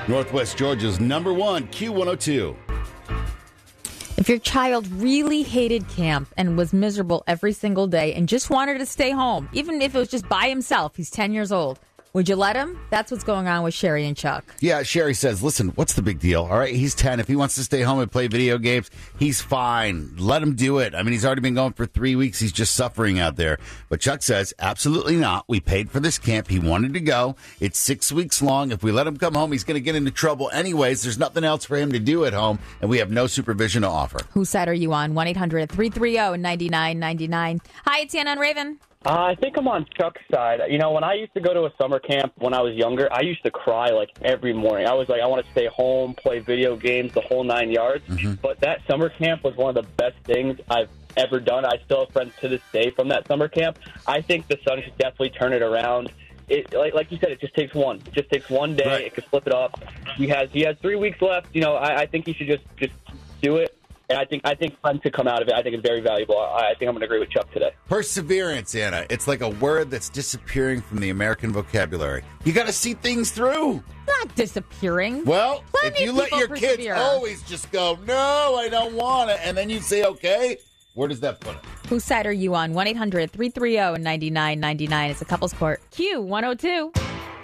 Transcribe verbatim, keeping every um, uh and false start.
Northwest Georgia's number one, Q one oh two. If your child really hated camp and was miserable every single day and just wanted to stay home, even if it was just by himself, he's ten years old, would you let him? That's what's going on with Sherry and Chuck. Yeah, Sherry says, listen, what's the big deal? All right, he's ten. If he wants to stay home and play video games, he's fine. Let him do it. I mean, he's already been going for three weeks. He's just suffering out there. But Chuck says, absolutely not. We paid for this camp. He wanted to go. It's six weeks long. If we let him come home, he's going to get into trouble anyways. There's nothing else for him to do at home, and we have no supervision to offer. Whose side are you on? one eight hundred three three zero nine nine nine nine. Hi, it's Anna and Raven. Uh, I think I'm on Chuck's side. You know, when I used to go to a summer camp when I was younger, I used to cry like every morning. I was like, I want to stay home, play video games, the whole nine yards. Mm-hmm. But that summer camp was one of the best things I've ever done. I still have friends to this day from that summer camp. I think the Sun should definitely turn it around. It, like, like you said, it just takes one. It just takes one day. Right. It could flip it up. He has he has three weeks left. You know, I, I think he should just, just do it. And I think I think fun to come out of it. I think it's very valuable. I, I think I'm going to agree with Chuck today. Perseverance, Anna. It's like a word that's disappearing from the American vocabulary. You got to see things through. Not disappearing. Well, Plenty if you let your kids always just go, no, I don't want it, and then you say, okay, where does that put it? Whose side are you on? one eight hundred three three zero nine nine nine nine. It's a couple's court. Q one oh two.